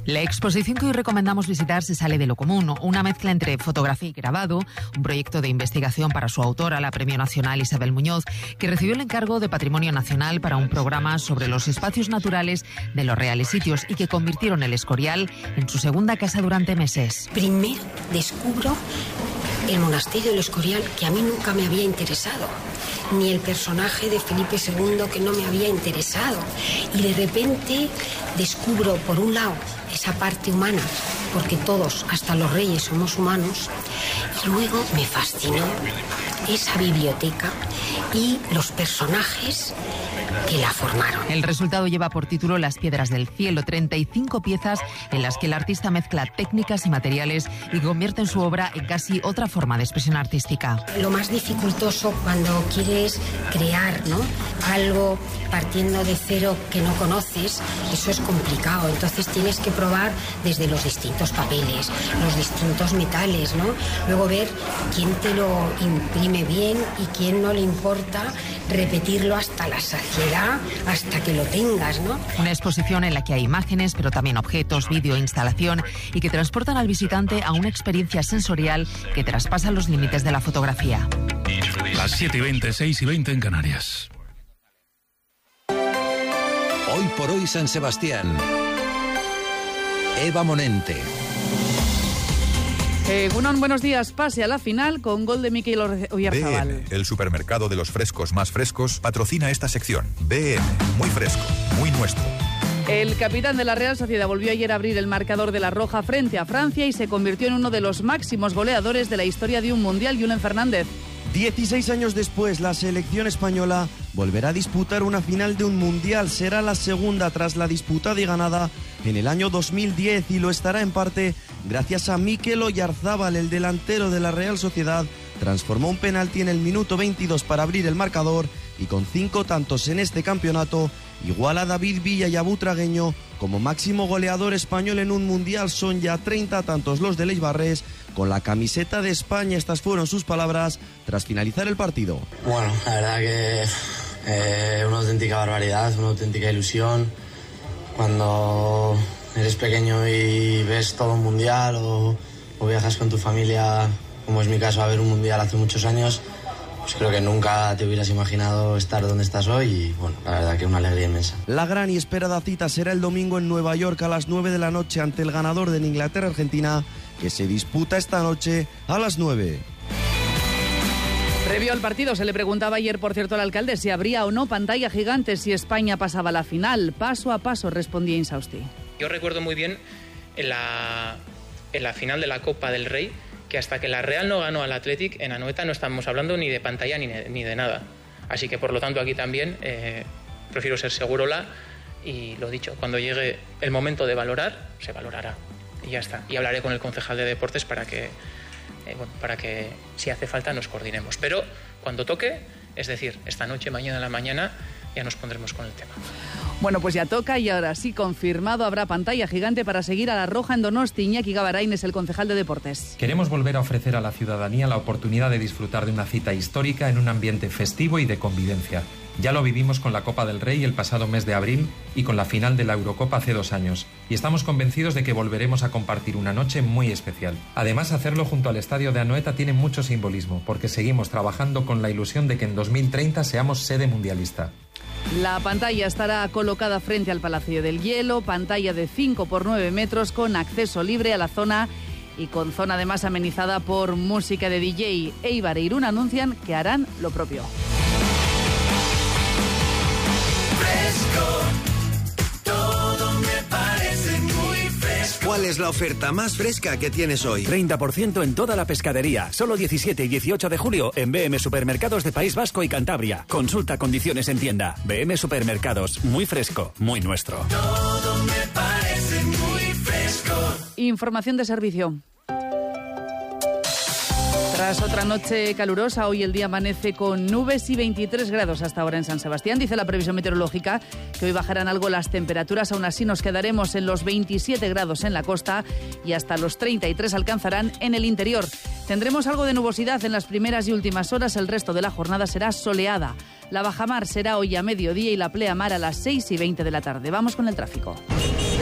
La exposición que hoy recomendamos visitar se sale de lo común, una mezcla entre fotografía y grabado, un proyecto de investigación para su autora, la Premio Nacional Isabel Muñoz, que recibió el encargo de Patrimonio Nacional para un programa sobre los espacios naturales de los Reales Sitios y que convirtieron el Escorial en su segunda casa durante meses. Primero descubro el monasterio del Escorial, que a mí nunca me había interesado, ni el personaje de Felipe II, que no me había interesado, y de repente descubro, por un lado, esa parte humana, porque todos, hasta los reyes, somos humanos, y luego me fascinó esa biblioteca y los personajes que la formaron. El resultado lleva por título Las Piedras del Cielo, 35 piezas en las que el artista mezcla técnicas y materiales y convierte en su obra en casi otra forma de expresión artística. Lo más dificultoso cuando quieres crear, ¿no?, algo partiendo de cero que no conoces, eso es complicado. Entonces tienes que probar desde los distintos papeles, los distintos metales, ¿no? Luego ver quién te lo imprime bien y quién no le importa repetirlo hasta la saciedad, hasta que lo tengas, ¿no? Una exposición en la que hay imágenes, pero también objetos, vídeo, instalación y que transportan al visitante a una experiencia sensorial que traspasa los límites de la fotografía. Las 7:20, 6:20 en Canarias. Hoy por hoy San Sebastián. Eva Monente. Buenos días. Pase a la final con gol de Mikel Oyarzabal. BM, el supermercado de los frescos más frescos, patrocina esta sección. BM, muy fresco, muy nuestro. El capitán de la Real Sociedad volvió ayer a abrir el marcador de la Roja frente a Francia y se convirtió en uno de los máximos goleadores de la historia de un Mundial. Julen Fernández. 16 años después, la selección española volverá a disputar una final de un Mundial. Será la segunda tras la disputada y ganada en el año 2010 y lo estará en parte gracias a Mikel Oyarzabal, el delantero de la Real Sociedad. Transformó un penalti en el minuto 22 para abrir el marcador y con 5 tantos en este campeonato iguala a David Villa y a Butragueño como máximo goleador español en un Mundial. Son ya 30 tantos los de Leix Barrés con la camiseta de España. Estas fueron sus palabras tras finalizar el partido. Bueno, la verdad que una auténtica barbaridad, una auténtica ilusión. Cuando eres pequeño y ves todo un Mundial o viajas con tu familia, como es mi caso, a ver un Mundial hace muchos años, pues creo que nunca te hubieras imaginado estar donde estás hoy y bueno, la verdad que una alegría inmensa. La gran y esperada cita será el domingo en Nueva York a las 9 de la noche ante el ganador de Inglaterra-Argentina, que se disputa esta noche a las 9. Previo al partido se le preguntaba ayer, por cierto, al alcalde si habría o no pantalla gigante si España pasaba a la final. Paso a paso, respondía Insausti. Yo recuerdo muy bien en la final de la Copa del Rey que hasta que la Real no ganó al Athletic, en Anoeta no estamos hablando ni de pantalla ni de nada. Así que por lo tanto aquí también prefiero ser segurola y lo dicho, cuando llegue el momento de valorar, se valorará y ya está. Y hablaré con el concejal de deportes para que si hace falta nos coordinemos. Pero cuando toque, es decir, esta noche, mañana en la mañana, ya nos pondremos con el tema. Bueno, pues ya toca y ahora sí, confirmado, habrá pantalla gigante para seguir a la Roja en Donosti. Iñaki Gabarain es el concejal de deportes. Queremos volver a ofrecer a la ciudadanía la oportunidad de disfrutar de una cita histórica en un ambiente festivo y de convivencia. Ya lo vivimos con la Copa del Rey el pasado mes de abril y con la final de la Eurocopa hace 2 años. Y estamos convencidos de que volveremos a compartir una noche muy especial. Además, hacerlo junto al estadio de Anoeta tiene mucho simbolismo, porque seguimos trabajando con la ilusión de que en 2030 seamos sede mundialista. La pantalla estará colocada frente al Palacio del Hielo, pantalla de 5 por 9 metros con acceso libre a la zona y con zona además amenizada por música de DJ. Eibar e Irún anuncian que harán lo propio. Todo me parece muy fresco. ¿Cuál es la oferta más fresca que tienes hoy? 30% en toda la pescadería. Solo 17 y 18 de julio en BM Supermercados de País Vasco y Cantabria. Consulta condiciones en tienda. BM Supermercados. Muy fresco, muy nuestro. Todo me parece muy fresco. Información de servicio. Tras otra noche calurosa, hoy el día amanece con nubes y 23 grados hasta ahora en San Sebastián. Dice la previsión meteorológica que hoy bajarán algo las temperaturas, aún así nos quedaremos en los 27 grados en la costa y hasta los 33 alcanzarán en el interior. Tendremos algo de nubosidad en las primeras y últimas horas, el resto de la jornada será soleada. La bajamar será hoy a mediodía y la pleamar a las 6:20 de la tarde. Vamos con el tráfico.